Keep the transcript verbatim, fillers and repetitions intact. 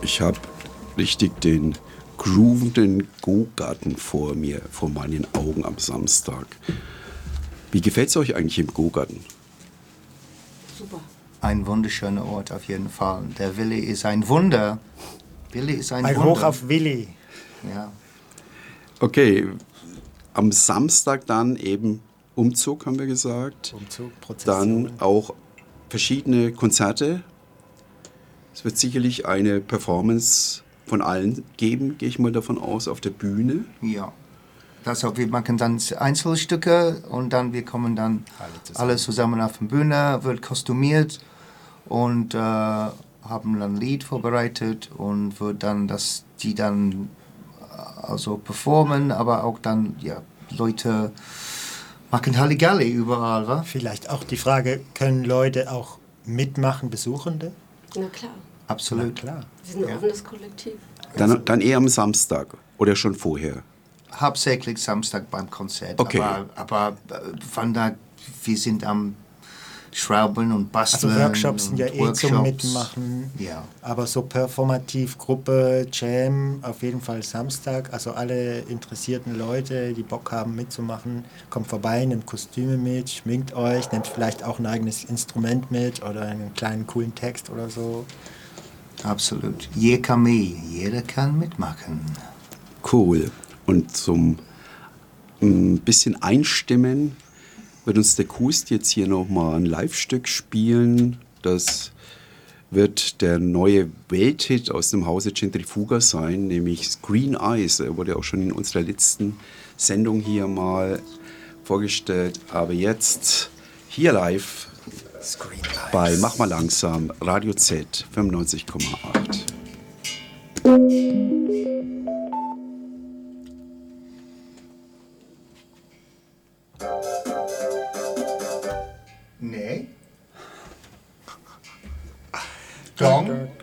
Ich habe richtig den groovenden Go-Garten vor mir, vor meinen Augen am Samstag. Wie gefällt es euch eigentlich im Go-Garten? Super. Ein wunderschöner Ort auf jeden Fall. Der Willi ist ein Wunder. Willi ist ein, ein Wunder. Hoch auf Willi. Ja. Okay, am Samstag dann eben Umzug, haben wir gesagt. Umzug, Prozession. Dann auch verschiedene Konzerte. Es wird sicherlich eine Performance von allen geben, gehe ich mal davon aus, auf der Bühne. Ja. Das auch, wir machen dann Einzelstücke und dann wir kommen dann alle zusammen, alle zusammen auf die Bühne, wird kostümiert und äh, haben dann ein Lied vorbereitet und wird dann das die dann also performen, aber auch dann ja Leute machen Halligalli überall, wa? Vielleicht auch die Frage, können Leute auch mitmachen, Besuchende? Na klar. Absolut. Na klar. Wir sind ein Ja. offenes Kollektiv. Dann, dann eher am Samstag oder schon vorher? Hauptsächlich Samstag beim Konzert. Okay. Aber, aber von da, wir sind am Schrauben und Basteln. Also Workshops sind ja und eh zum Workshops. Mitmachen. Ja. Aber so performativ, Gruppe, Jam, auf jeden Fall Samstag. Also alle interessierten Leute, die Bock haben mitzumachen, kommt vorbei, nehmt Kostüme mit, schminkt euch, nehmt vielleicht auch ein eigenes Instrument mit oder einen kleinen coolen Text oder so. Absolut. Je kann mit. Jeder kann mitmachen. Cool. Und zum ein bisschen einstimmen wird uns der Kust jetzt hier nochmal ein Live-Stück spielen. Das wird der neue Welthit aus dem Hause Centrifuga sein, nämlich Green Eyes. Er wurde auch schon in unserer letzten Sendung hier mal vorgestellt. Aber jetzt hier live bei Mach mal langsam, Radio Z fünfundneunzig Komma acht. Nee. Gong.